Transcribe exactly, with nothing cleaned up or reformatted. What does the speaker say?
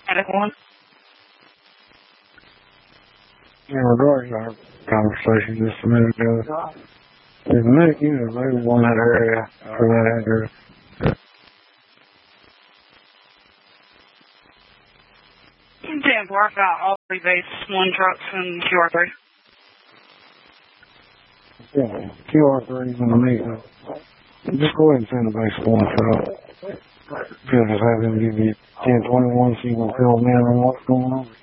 Attic one. In regarding our conversation just a minute ago, there's a medic unit available in that area for that address. ten four, I've got all three base, one trucks and Q R three. Yeah, Q R three is in the meeting. Just go ahead and send the base one for us. Just have him give you ten twenty-one so you can fill them in on what's going on.